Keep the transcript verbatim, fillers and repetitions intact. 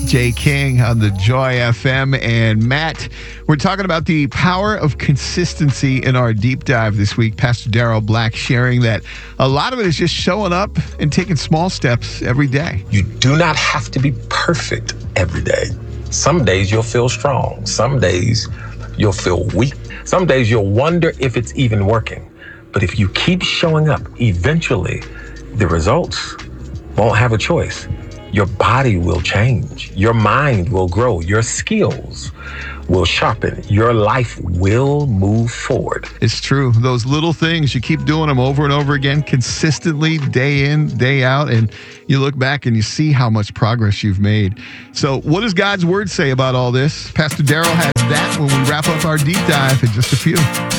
Jay King on the Joy F M. And Matt, we're talking about the power of consistency in our deep dive this week. Pastor Darrell Black sharing that a lot of it is just showing up and taking small steps every day. You do not have to be perfect every day. Some days you'll feel strong. Some days you'll feel weak. Some days you'll wonder if it's even working. But if you keep showing up, eventually the results won't have a choice. Your body will change. Your mind will grow. Your skills will sharpen. Your life will move forward. It's true. Those little things, you keep doing them over and over again, consistently, day in, day out, and you look back and you see how much progress you've made. So what does God's word say about all this? Pastor Darrell has that when we wrap up our deep dive in just a few.